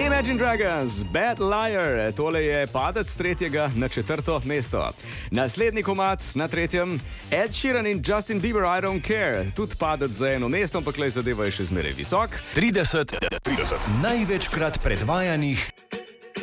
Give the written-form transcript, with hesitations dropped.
Imagine Dragons, Bad Liar, tole je padec z 3. na 4. mesto. Naslednji komad na 3. Ed Sheeran in Justin Bieber, I Don't Care, tudi padec za 1 mesto, ampak le zadeva je še zmeraj visok. 30 največkrat predvajanih